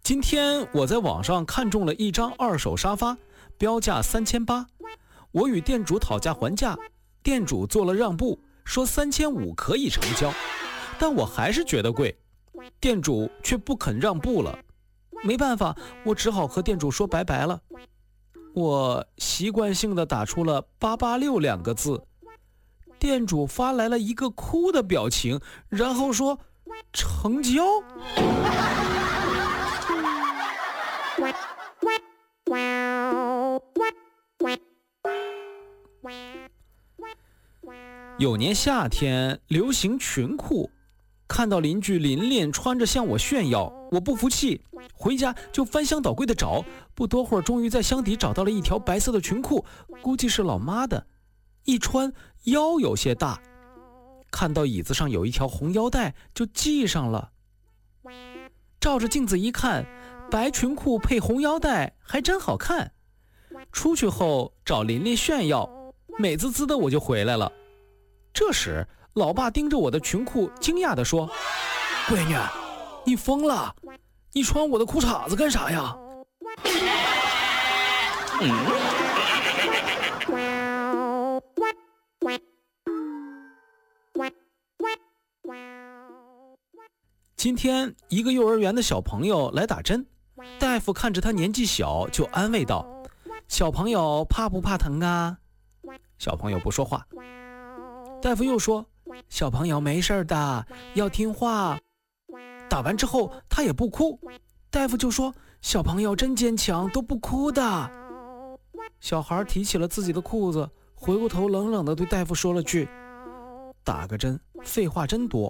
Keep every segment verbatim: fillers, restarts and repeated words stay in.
今天我在网上看中了一张二手沙发，标价三千八，我与店主讨价还价，店主做了让步，说三千五可以成交，但我还是觉得贵，店主却不肯让步了。没办法，我只好和店主说拜拜了。我习惯性地打出了八八六两个字，店主发来了一个哭的表情，然后说成交。有年夏天流行裙裤，看到邻居琳琳穿着向我炫耀，我不服气，回家就翻箱倒柜的找，不多会儿终于在箱底找到了一条白色的裙裤，估计是老妈的，一穿腰有些大，看到椅子上有一条红腰带就系上了。照着镜子一看，白裙裤配红腰带还真好看。出去后找琳琳炫耀，美滋滋的我就回来了。这时老爸盯着我的裙裤惊讶地说，闺女，你疯了，你穿我的裤衩子干啥呀？嗯、今天一个幼儿园的小朋友来打针，大夫看着他年纪小就安慰道，小朋友怕不怕疼啊？小朋友不说话。大夫又说，小朋友没事的，要听话。打完之后他也不哭，大夫就说，小朋友真坚强，都不哭的。小孩提起了自己的裤子，回过头冷冷地对大夫说了句，打个针废话真多。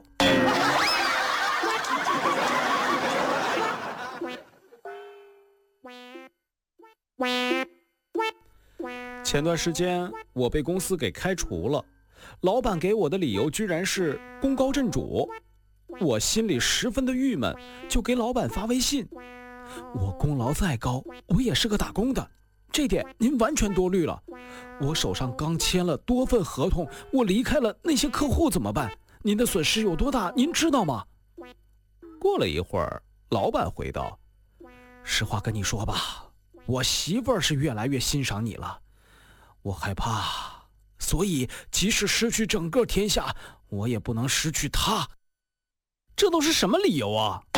前段时间我被公司给开除了，老板给我的理由居然是功高震主，我心里十分的郁闷，就给老板发微信，我功劳再高，我也是个打工的，这点您完全多虑了，我手上刚签了多份合同，我离开了那些客户怎么办？您的损失有多大您知道吗？过了一会儿，老板回道，实话跟你说吧，我媳妇儿是越来越欣赏你了，我害怕，所以即使失去整个天下，我也不能失去她。这都是什么理由啊？